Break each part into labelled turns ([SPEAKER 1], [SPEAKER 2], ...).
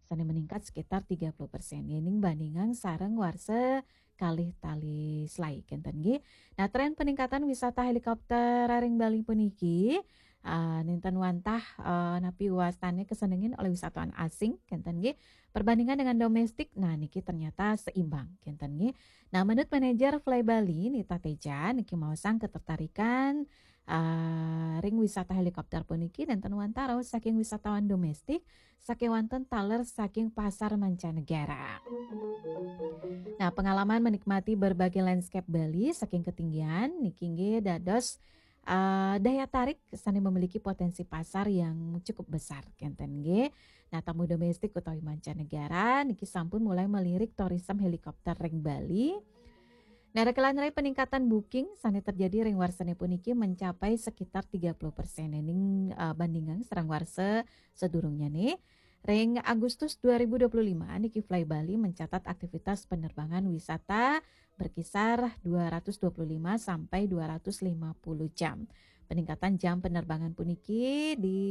[SPEAKER 1] sani meningkat sekitar 30%. Yening bandingan sareng warse kalih tali selai kenten nggih. Nah, tren peningkatan wisata helikopter raring Bali puniki ninten wantah napi wastane kesenengin oleh wisatawan asing kenten nggih. Perbandingan dengan domestik, nah niki ternyata seimbang kenten nggih. Nah, menurut manajer Fly Bali Nita Teja niki maosang ketertarikan ring wisata helikopter puniki dan wantah raos saking wisatawan domestik saking wonten taler saking pasar mancanegara. Nah, pengalaman menikmati berbagai landscape Bali saking ketinggian niki nggih dados daya tarik sani memiliki potensi pasar yang cukup besar kenten nggih. Nah, tamu domestik utawi mancanegara niki sampun mulai melirik tourism helikopter ring Bali. Nah, rekelan peningkatan booking sani terjadi ring warsane puniki mencapai sekitar 30% ning bandingan serang warse sedurungnya nih. Ring Agustus 2025 niki Fly Bali mencatat aktivitas penerbangan wisata berkisar 225 sampai 250 jam. Peningkatan jam penerbangan puniki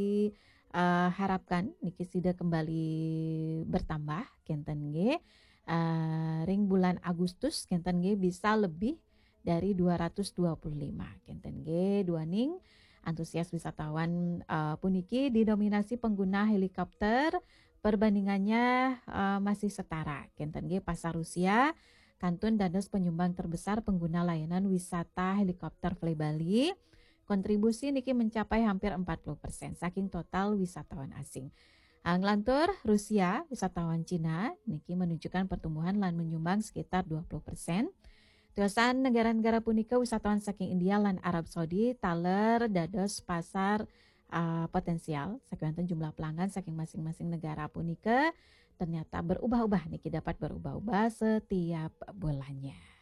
[SPEAKER 1] diharapkan niki sida kembali bertambah kenten nggih. Ring bulan Agustus kenten nggih bisa lebih dari 225 kenten nggih duaning antusias wisatawan puniki didominasi pengguna helikopter perbandingannya masih setara kenten nggih pasar Rusia kantun dados penyumbang terbesar pengguna layanan wisata helikopter Fly Bali. Kontribusi niki mencapai hampir 40% saking total wisatawan asing. Nglantur Rusia, wisatawan Cina niki menunjukkan pertumbuhan lan menyumbang sekitar 20%. Tiosan negara-negara punika wisatawan saking India lan Arab Saudi taler dados pasar potensial saking jumlah pelanggan saking masing-masing negara punika ternyata berubah-ubah niki dapat berubah-ubah setiap bulannya.